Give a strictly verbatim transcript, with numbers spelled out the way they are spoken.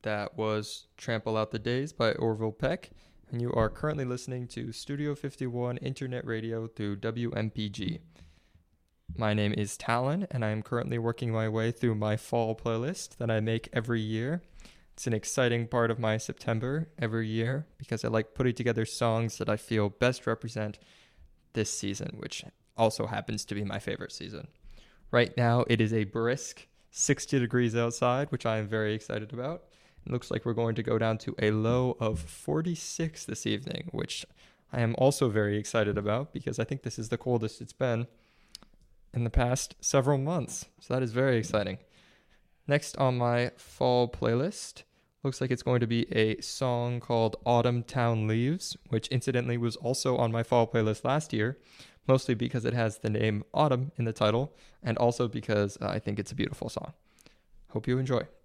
That was Trample Out the Days by Orville Peck, and you are currently listening to Studio fifty-one Internet Radio through W M P G. My name is Talon, and I am currently working my way through my fall playlist that I make every year. It's an exciting part of my September every year because I like putting together songs that I feel best represent this season, which also happens to be my favorite season. Right now, it is a brisk sixty degrees outside, which I am very excited about. It looks like we're going to go down to a low of forty-six this evening, which I am also very excited about because I think this is the coldest it's been in the past several months. So that is very exciting. Next on my fall playlist, looks like it's going to be a song called Autumn Town Leaves, which incidentally was also on my fall playlist last year, mostly because it has the name Autumn in the title, and also because uh, I think it's a beautiful song. Hope you enjoy.